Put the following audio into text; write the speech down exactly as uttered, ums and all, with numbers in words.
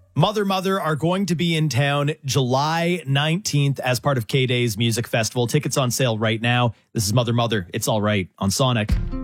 Mother Mother are going to be in town July nineteenth as part of K-Day's Music Festival. Tickets on sale right now. This is Mother Mother. It's all right on Sonic.